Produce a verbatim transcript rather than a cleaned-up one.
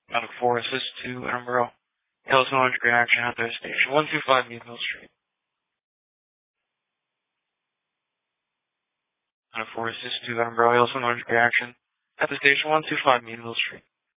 Out of four, assist to Edinburgh. Yellow Sun Orange Green Action at their station. one two five Meadville Street. Out of four, assist to Edinburgh. Yellow Sun Orange Green Action at the station. one two five Meadville Street.